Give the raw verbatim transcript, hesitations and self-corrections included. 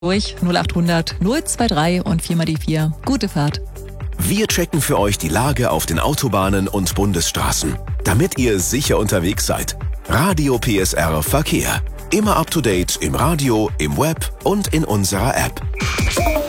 durch null acht hundert null zwei drei und vier mal die vier. Gute Fahrt. Wir checken für euch die Lage auf den Autobahnen und Bundesstraßen, damit ihr sicher unterwegs seid. Radio P S R Verkehr. Immer up to date im Radio, im Web und in unserer App.